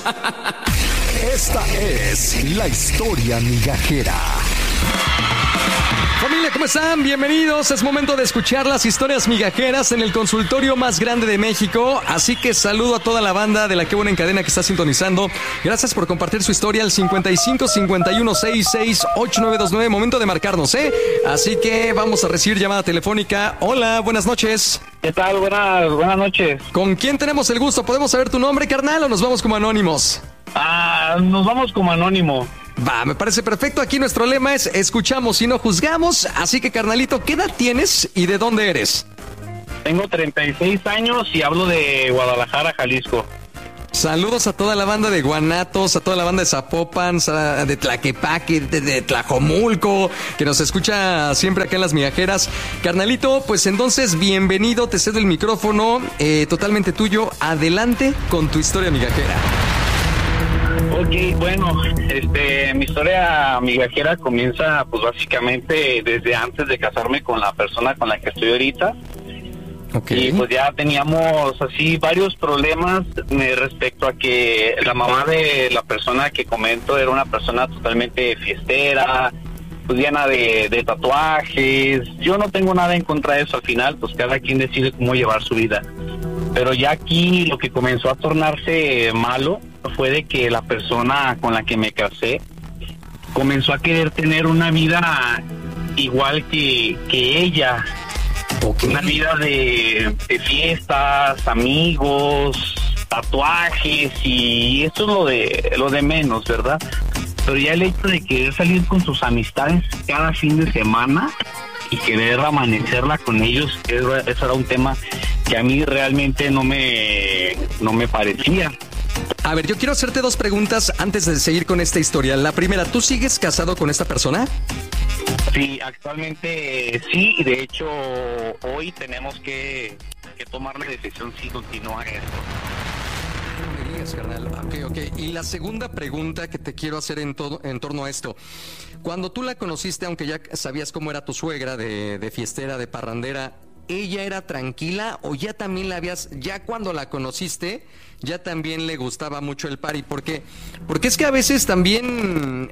Esta es la historia migajera. Familia, ¿cómo están? Bienvenidos. Es momento de escuchar las historias migajeras en el consultorio más grande de México. Así que saludo a toda la banda de La Qué Buena en Cadena que está sintonizando. Gracias por compartir su historia al 55 51 66 8929. Momento de marcarnos, ¿eh? Así que vamos a recibir llamada telefónica. Hola, buenas noches. ¿Qué tal? Buenas noches. ¿Con quién tenemos el gusto? ¿Podemos saber tu nombre, carnal, o nos vamos como anónimos? Nos vamos como anónimo. Va, me parece perfecto. Aquí nuestro lema es escuchamos y no juzgamos. Así que, carnalito, ¿qué edad tienes y de dónde eres? Tengo 36 años y hablo de Guadalajara, Jalisco. Saludos a toda la banda de Guanatos, a toda la banda de Zapopan, de Tlaquepaque, de Tlajomulco, que nos escucha siempre acá en Las Migajeras. Carnalito, pues entonces, bienvenido, te cedo el micrófono, totalmente tuyo. Adelante con tu historia migajera. Ok, bueno, mi historia migajera comienza pues básicamente desde antes de casarme con la persona con la que estoy ahorita. Okay. Y pues ya teníamos así varios problemas respecto a que la mamá de la persona que comento era una persona totalmente fiestera, pues llena de tatuajes. Yo no tengo nada en contra de eso, al final pues cada quien decide cómo llevar su vida. Pero ya aquí lo que comenzó a tornarse malo fue de que la persona con la que me casé comenzó a querer tener una vida igual que ella. Okay. Una vida de fiestas, amigos, tatuajes, y eso es lo de menos, ¿verdad? Pero ya el hecho de querer salir con sus amistades cada fin de semana y querer amanecerla con ellos, eso era un tema que a mí realmente no me parecía. A ver, yo quiero hacerte dos preguntas antes de seguir con esta historia. La primera, ¿tú sigues casado con esta persona? Sí, actualmente sí, y de hecho hoy tenemos que tomar la decisión si continúa esto. No me digas, carnal. Ok. Y la segunda pregunta que te quiero hacer en torno a esto. Cuando tú la conociste, aunque ya sabías cómo era tu suegra de fiestera, de parrandera, ¿ella era tranquila o ya también ya cuando la conociste, ya también le gustaba mucho el party? Porque es que a veces también...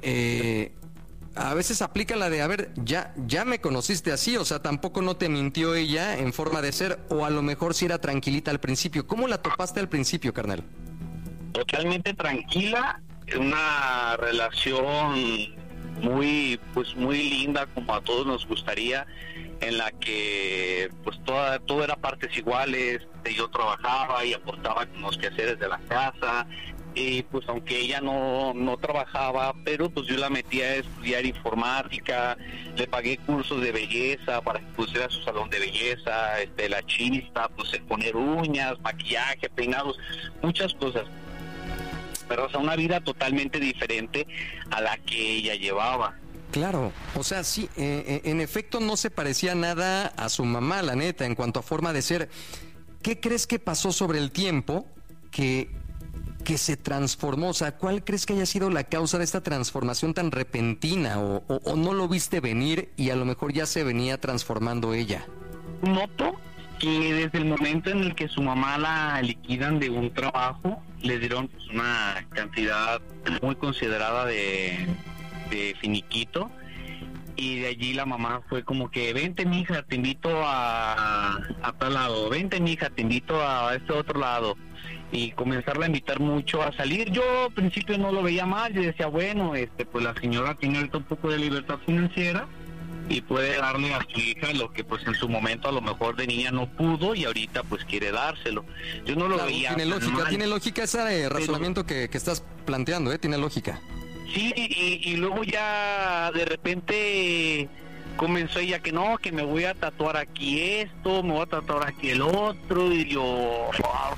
a veces aplica la de, a ver, ya me conociste así, o sea, tampoco no te mintió ella en forma de ser, o a lo mejor sí era tranquilita al principio. ¿Cómo la topaste al principio, carnal? Totalmente tranquila, una relación muy linda, como a todos nos gustaría, en la que pues todo era partes iguales. Yo trabajaba y aportaba con los quehaceres de la casa. Y pues aunque ella no trabajaba, pero pues yo la metí a estudiar informática, le pagué cursos de belleza para que pusiera su salón de belleza, la chista, pues el poner uñas, maquillaje, peinados, muchas cosas. Pero o sea, una vida totalmente diferente a la que ella llevaba. Claro, o sea, sí, en efecto no se parecía nada a su mamá, la neta, en cuanto a forma de ser. ¿Qué crees que pasó sobre el tiempo que se transformó? O sea, ¿cuál crees que haya sido la causa de esta transformación tan repentina? ¿O no lo viste venir y a lo mejor ya se venía transformando ella? Noto que desde el momento en el que su mamá la liquidan de un trabajo, le dieron pues una cantidad muy considerada de finiquito, y de allí la mamá fue como que vente mija, te invito a tal lado, vente mija, te invito a este otro lado, y comenzarla a invitar mucho a salir. Yo al principio no lo veía mal, yo decía bueno, pues la señora tiene ahorita un poco de libertad financiera y puede darle a su hija lo que pues en su momento a lo mejor de niña no pudo y ahorita pues quiere dárselo. Yo no lo veía. Tiene lógica ese razonamiento que estás planteando, tiene lógica. Sí, y luego ya de repente comenzó ella que no, que me voy a tatuar aquí esto, me voy a tatuar aquí el otro, y yo...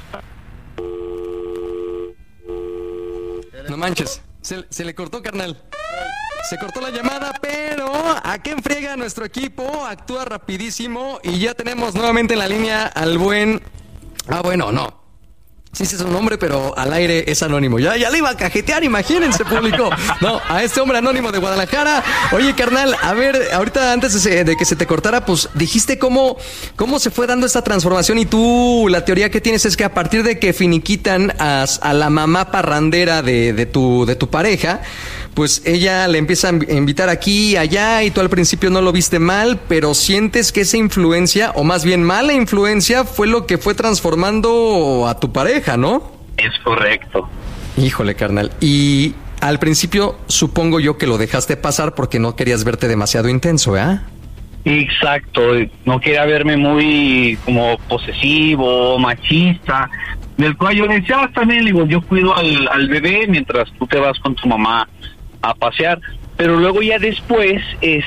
No manches, se le cortó, carnal. Se cortó la llamada, pero ¿a qué enfriega nuestro equipo? Actúa rapidísimo y ya tenemos nuevamente en la línea al buen... bueno, no. Sí, es un nombre, pero al aire es anónimo. Ya le iba a cajetear, imagínense, público. No, a este hombre anónimo de Guadalajara. Oye, carnal, a ver, ahorita antes de que se te cortara, pues dijiste cómo se fue dando esta transformación y tú, la teoría que tienes es que a partir de que finiquitan a la mamá parrandera de tu pareja, pues ella le empieza a invitar aquí y allá y tú al principio no lo viste mal, pero sientes que esa influencia, o más bien mala influencia, fue lo que fue transformando a tu pareja, ¿no? Es correcto. Híjole, carnal. Y al principio supongo yo que lo dejaste pasar porque no querías verte demasiado intenso, ¿verdad? Exacto. No quería verme muy como posesivo, machista, del cual yo decía, también digo, yo cuido al bebé mientras tú te vas con tu mamá a pasear, pero luego ya después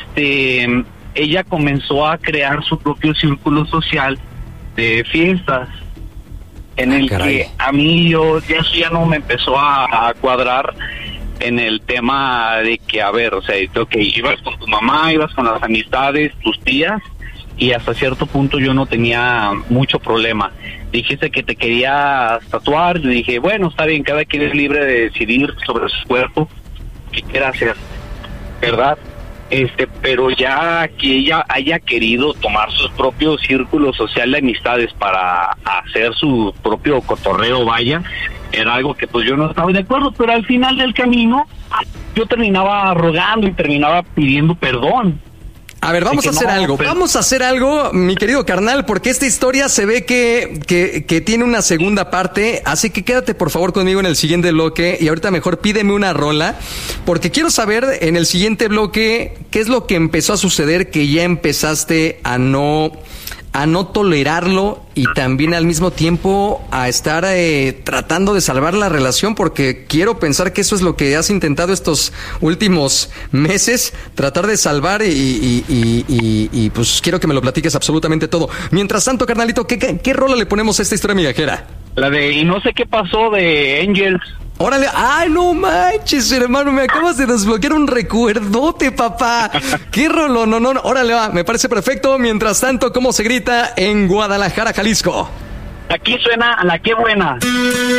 ella comenzó a crear su propio círculo social de fiestas en el que a mí eso ya no me empezó a cuadrar en el tema de que, a ver, o sea, ibas con tu mamá, ibas con las amistades, tus tías, y hasta cierto punto yo no tenía mucho problema. Dijiste que te querías tatuar, y dije, bueno, está bien, cada quien es libre de decidir sobre su cuerpo que quiera hacer, ¿verdad? Pero ya que ella haya querido tomar su propio círculo social de amistades para hacer su propio cotorreo, vaya, era algo que pues yo no estaba de acuerdo, pero al final del camino yo terminaba rogando y terminaba pidiendo perdón. A ver, vamos a hacer algo, mi querido carnal, porque esta historia se ve que tiene una segunda parte, así que quédate por favor conmigo en el siguiente bloque y ahorita mejor pídeme una rola, porque quiero saber en el siguiente bloque qué es lo que empezó a suceder, que ya empezaste a no tolerarlo y también al mismo tiempo a estar tratando de salvar la relación, porque quiero pensar que eso es lo que has intentado estos últimos meses, tratar de salvar y pues quiero que me lo platiques absolutamente todo. Mientras tanto, carnalito, ¿qué rola le ponemos a esta historia migajera? La de Y no sé qué pasó de Angels. Órale, ay, no manches, hermano, me acabas de desbloquear un recuerdote, papá. Qué rolo, no, órale, va, me parece perfecto. Mientras tanto, ¿cómo se grita en Guadalajara, Jalisco? Aquí suena La Qué Buena.